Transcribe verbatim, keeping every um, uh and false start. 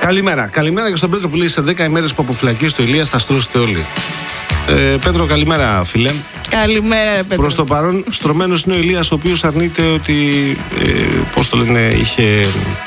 Καλημέρα. Καλημέρα και στον Πέτρο που λέει σε δέκα ημέρες που αποφυλακίζει το Ηλίας θα στρώσετε όλοι. Ε, Πέτρο, καλημέρα, φίλε. Καλημέρα, ρε Πέτρο. Προς το παρόν, στρωμένος είναι ο Ηλίας, ο οποίος αρνείται ότι, ε, πώς το λένε, είχε